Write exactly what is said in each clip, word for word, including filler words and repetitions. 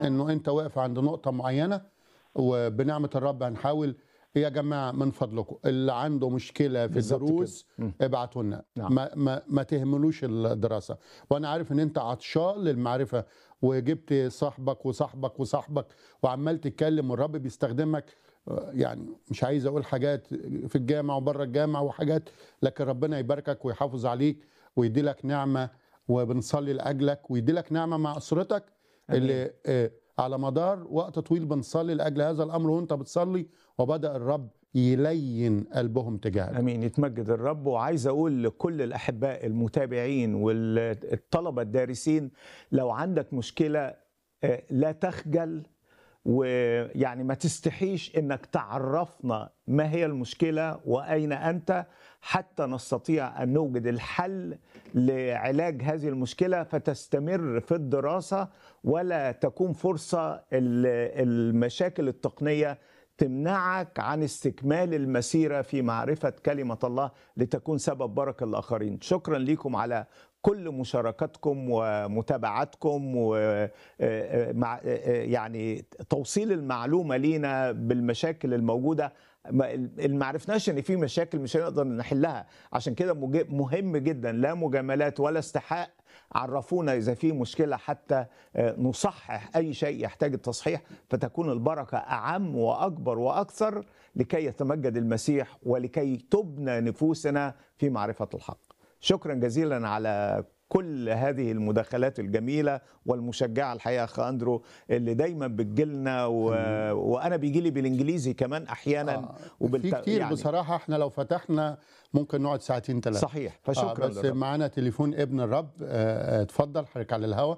انه انت واقف عند نقطه معينه، وبنعمه الرب هنحاول. يا جماعه من فضلكم اللي عنده مشكله في بالظبط كده. الدروس مم. ابعتوا لنا، نعم. ما, ما, ما تهملوش الدراسه. وانا عارف ان انت عطشان للمعرفه، وجبت صاحبك وصاحبك وصاحبك وعمال تتكلم، والرب بيستخدمك. آه، يعني مش عايز اقول حاجات في الجامع وبره الجامع وحاجات، لكن ربنا يباركك ويحافظ عليك ويدي لك نعمه، وبنصلي لاجلك ويدي لك نعمه مع اسرتك امين. اللي آه، على مدار وقت طويل بنصلي لاجل هذا الامر، وانت بتصلي وبدا الرب يلين قلبهم تجاهك. امين. يتمجد الرب. وعايز اقول لكل الاحباء المتابعين والطلبه الدارسين، لو عندك مشكله آه، لا تخجل، ويعني ما تستحيش انك تعرفنا ما هي المشكله واين انت، حتى نستطيع ان نوجد الحل لعلاج هذه المشكله، فتستمر في الدراسه ولا تكون فرصه ال- المشاكل التقنيه تمنعك عن استكمال المسيرة في معرفة كلمة الله لتكون سبب بركة للآخرين. شكرا لكم على كل مشاركتكم ومتابعتكم ومع يعني توصيل المعلومة لينا بالمشاكل الموجودة. اللي ما عرفناش ان في مشاكل مش هنقدر نحلها، عشان كده مهم جدا، لا مجاملات ولا استحقاق، عرفونا إذا في مشكلة حتى نصحح أي شيء يحتاج التصحيح، فتكون البركة أعم وأكبر وأكثر لكي يتمجد المسيح ولكي تبنى نفوسنا في معرفة الحق. شكرا جزيلا على كل هذه المداخلات الجميلة والمشجعة الحقيقة أخ أندرو، اللي دايما بتجيلنا و... وأنا بيجي لي بالإنجليزي كمان أحيانا. آه وبالت... في كتير يعني بصراحه، احنا لو فتحنا ممكن نقعد ساعتين ثلاثه. صحيح. فشكرا آه بس للرب. معانا تليفون ابن الرب. آه اتفضل حضرتك على الهوا.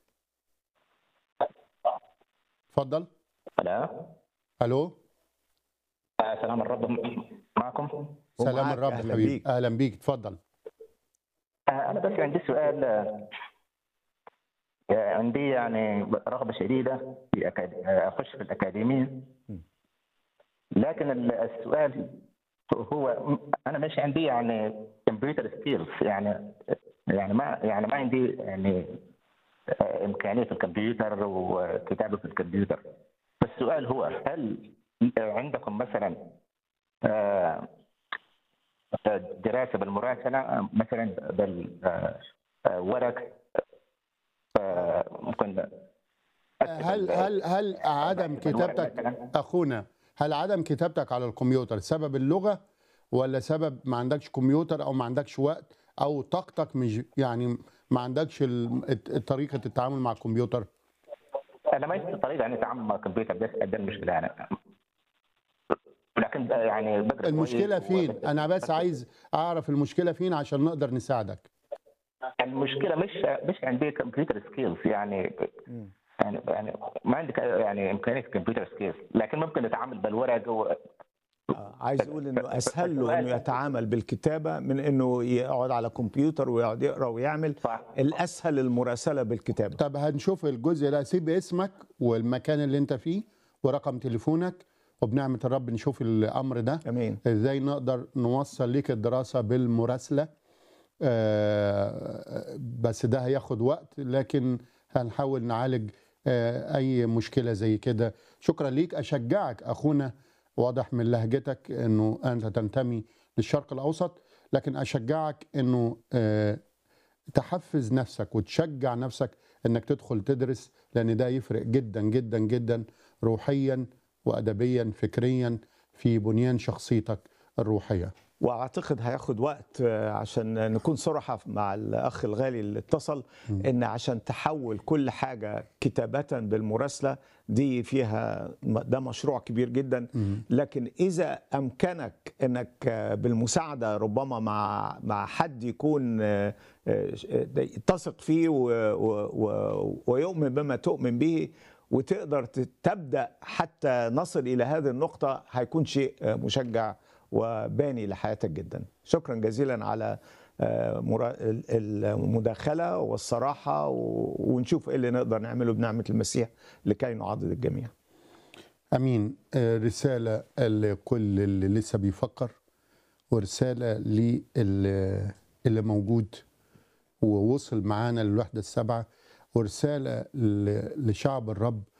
اتفضل. الو. الو. آه، سلام الرب معكم. سلام ومعاك. الرب أهلا حبيبي، بيك. اهلا بيك، اتفضل. آه، انا بس عندي سؤال. آه، عندي يعني رغبه شديده في أكاد... آه، اخش في الاكاديميه، لكن ال- السؤال هو انا مش عندي يعني كمبيوتر سكيلز، يعني يعني ما يعني ما عندي يعني آه، امكانيه في الكمبيوتر وكتابه في الكمبيوتر. فالسؤال هو هل عندكم مثلا آه، دراسه بالمراسله، مثلا بالورق، ممكن هل هل هل عدم كتابتك اخونا، هل عدم كتابتك على الكمبيوتر سبب اللغه، ولا سبب ما عندكش كمبيوتر او ما عندكش وقت، او طاقتك مش يعني ما عندكش ال- طريقه التعامل مع الكمبيوتر؟ انا ما عندي طريقه يعني اتعامل مع الكمبيوتر، بس ده المشكله يعني. لكن يعني بقرا المشكله كويس فين؟ وبس- انا بس عايز اعرف المشكله فين عشان نقدر نساعدك. المشكله مش مش عندي كمبيوتر سكيلز، يعني مم. يعني يعني ما عندي ك- يعني امكانيه كمبيوتر سكيلز، لكن ممكن اتعامل بالورق و... آه، عايز اقول انه اسهل له انه يتعامل بالكتابه من انه يقعد على كمبيوتر ويقعد يقرا ويعمل. صح. الاسهل المراسله بالكتابه. طب هنشوف الجزء ده، سيب اسمك والمكان اللي انت فيه ورقم تليفونك، وبنعمه الرب نشوف الامر ده امين. ازاي نقدر نوصل ليك الدراسه بالمراسله. آه، بس ده هياخد وقت، لكن هنحاول نعالج آه، اي مشكله زي كده. شكرا ليك. اشجعك اخونا، واضح من لهجتك انه انت تنتمي للشرق الاوسط، لكن اشجعك انه آه، تحفز نفسك وتشجع نفسك انك تدخل تدرس، لان ده يفرق جدا جدا جدا روحيا وادبيا فكريا في بنيان شخصيتك الروحيه. واعتقد هياخد وقت، آه، عشان نكون صراحه مع الاخ الغالي اللي اتصل، ان عشان تحول كل حاجه كتابه بالمراسله دي فيها، ده مشروع كبير جدا. لكن اذا امكنك انك آه، بالمساعده ربما مع مع حد يكون آه، آه، تثق فيه و- و- و- ويؤمن بما تؤمن به، وتقدر تبدا حتى نصل الى هذه النقطه، هيكون شيء آه، مشجع وباني لحياتك جدا. شكرا جزيلا على آه، مرا- ال- المداخلة والصراحة، و- ونشوف ايه اللي نقدر نعمله بنعمة المسيح لكي نعضد الجميع. امين. آه، رساله لكل اللي لسه بيفكر، ورساله للي اللي موجود ووصل معانا للوحده السبعه، ورساله ل- لشعب الرب